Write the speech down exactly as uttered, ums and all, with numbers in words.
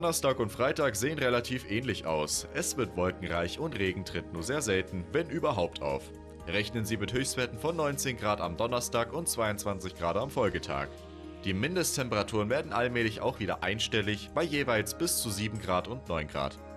Donnerstag und Freitag sehen relativ ähnlich aus. Es wird wolkenreich und Regen tritt nur sehr selten, wenn überhaupt, auf. Rechnen Sie mit Höchstwerten von neunzehn Grad am Donnerstag und zweiundzwanzig Grad am Folgetag. Die Mindesttemperaturen werden allmählich auch wieder einstellig, bei jeweils bis zu sieben Grad und neun Grad.